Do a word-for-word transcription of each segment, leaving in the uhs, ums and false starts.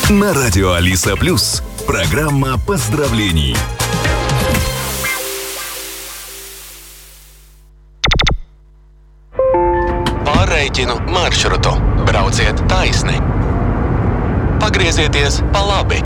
На радио Алиса Плюс. Программа поздравлений. Pārreikinu maršrutu. Brauciet taisni. Pagriezieties pa labi.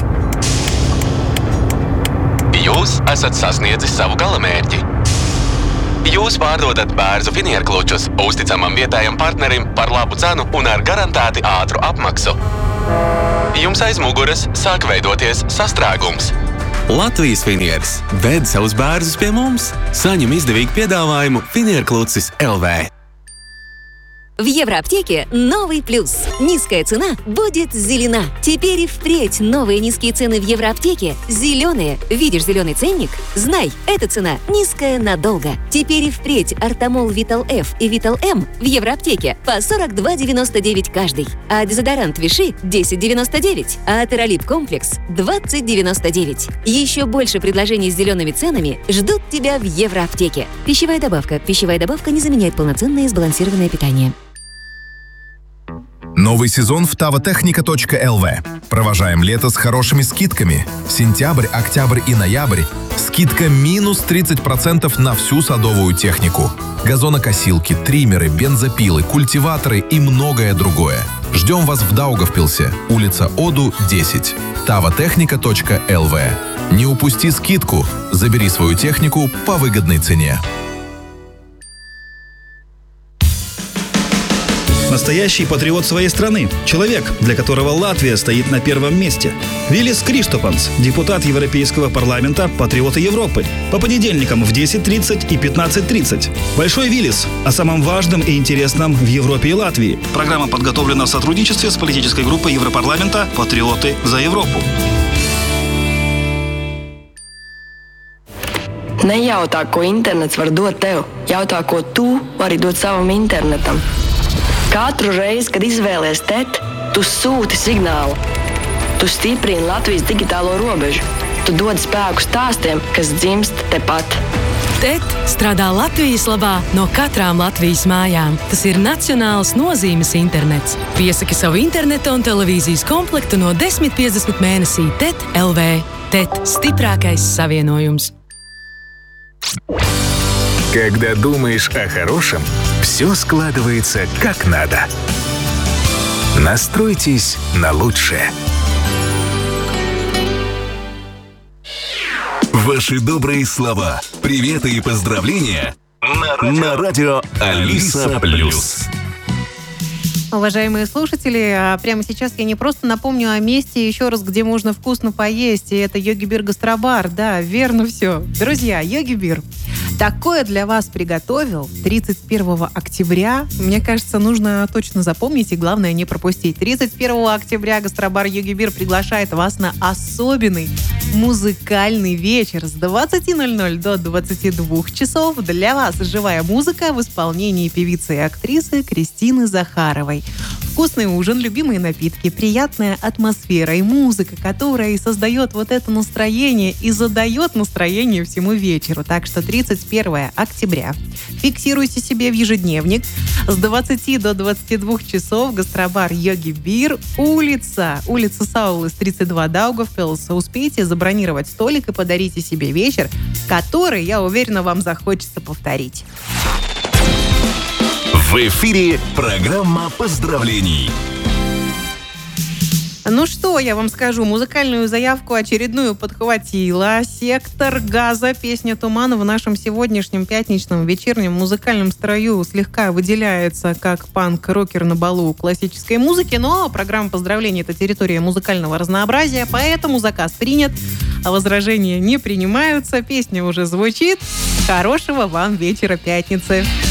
Jūs esat sasniedzis savu galamērķi. Jūs pārdodat Bērzu finierklučus uzticamam vietējam partnerim par labu cenu un ar garantēti ātru apmaksu. Jums aiz muguras sāk veidoties sastrēgums. Latvijas finieris ved savus bērzus pie mums. Saņem izdevīgu piedāvājumu Finierklucis L V. В Евроаптеке новый плюс. Низкая цена будет зелена. Теперь и впредь новые низкие цены в Евроаптеке зеленые. Видишь зеленый ценник? Знай, эта цена низкая надолго. Теперь и впредь Артамол Витал F и Витал М в Евроаптеке по сорок два девяносто девять каждый. А дезодорант Виши десять девяносто девять. А Атеролип комплекс двадцать девяносто девять. Еще больше предложений с зелеными ценами ждут тебя в Евроаптеке. Пищевая добавка. Пищевая добавка не заменяет полноценное сбалансированное питание. Новый сезон в тавотехника точка эл ви. Провожаем лето с хорошими скидками. Сентябрь, октябрь и ноябрь. Скидка минус тридцать процентов на всю садовую технику. Газонокосилки, триммеры, бензопилы, культиваторы и многое другое. Ждем вас в Даугавпилсе, улица Оду, десять. тавотехника точка эл ви. Не упусти скидку. Забери свою технику по выгодной цене. Настоящий патриот своей страны. Человек, для которого Латвия стоит на первом месте. Вилис Криштопанс, депутат Европейского парламента, патриоты Европы. По понедельникам в десять тридцать и пятнадцать тридцать. Большой Вилис о самом важном и интересном в Европе и Латвии. Программа подготовлена в сотрудничестве с политической группой Европарламента «Патриоты за Европу». Nejautā, ko internets var dot tev, jautā, ko tu vari dot savam internetam. Katru reizi, kad izvēlies T E T, tu sūti signālu. Tu stiprini Latvijas digitālo robežu. Tu dod spēku stāstiem, kas dzimst tepat. T E T strādā Latvijas labā no katrām Latvijas mājām. Tas ir nacionāls nozīmes internets. Piesaki savu interneta un televīzijas komplektu no desmit piecdesmit mēnesī T E T L V. T E T – стипрākais savienojums. Когда думаешь о хорошем, все складывается как надо. Настройтесь на лучшее. Ваши добрые слова, приветы и поздравления на радио, на радио Алиса Плюс. Уважаемые слушатели, прямо сейчас я не просто напомню о месте еще раз, где можно вкусно поесть, и это Йоги Бир Гастробар. Да, верно все. Друзья, Йоги Бир такое для вас приготовил тридцать первого октября. Мне кажется, нужно точно запомнить и, главное, не пропустить. тридцать первого октября Гастробар Йоги Бир приглашает вас на особенный музыкальный вечер с двадцати ноль-ноль до двадцати двух часов. Для вас живая музыка в исполнении певицы и актрисы Кристины Захаровой. Вкусный ужин, любимые напитки, приятная атмосфера и музыка, которая и создает вот это настроение и задает настроение всему вечеру. Так что тридцать первого октября фиксируйте себе в ежедневник с двадцати до двадцати двух часов Гастробар Йоги Бир, улица, улица Саулас, тридцать два, Даугавпилс. Успейте забронировать столик и подарите себе вечер, который, я уверена, вам захочется повторить. В эфире программа поздравлений. Ну что, я вам скажу, музыкальную заявку очередную подхватила «Сектор газа». Песня «Туман» в нашем сегодняшнем пятничном вечернем музыкальном строю слегка выделяется как панк-рокер на балу классической музыки, но программа поздравлений — это территория музыкального разнообразия, поэтому заказ принят, а возражения не принимаются. Песня уже звучит. Хорошего вам вечера пятницы.